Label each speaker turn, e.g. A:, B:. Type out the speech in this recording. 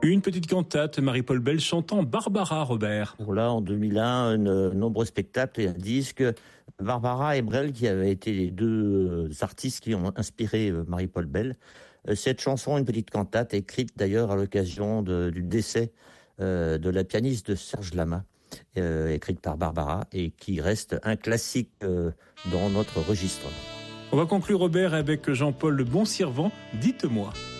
A: Une petite cantate, Marie-Paul Belle chantant Barbara, Robert.
B: Là, en 2001, nombreux spectacles et un disque. Barbara et Brel, qui avaient été les deux artistes qui ont inspiré Marie-Paul Belle. Cette chanson, une petite cantate, écrite d'ailleurs à l'occasion du décès de la pianiste de Serge Lama, écrite par Barbara, et qui reste un classique dans notre registre.
A: On va conclure, Robert, avec Jean-Paul Le Bon Servant, Dites-moi.